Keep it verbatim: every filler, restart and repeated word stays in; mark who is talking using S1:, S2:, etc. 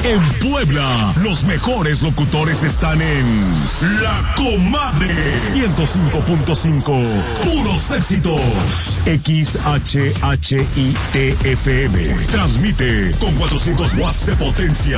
S1: En Puebla, los mejores locutores están en La Comadre ciento cinco punto cinco. Puros éxitos. X H H I T F M. Transmite con cuatrocientos watts de potencia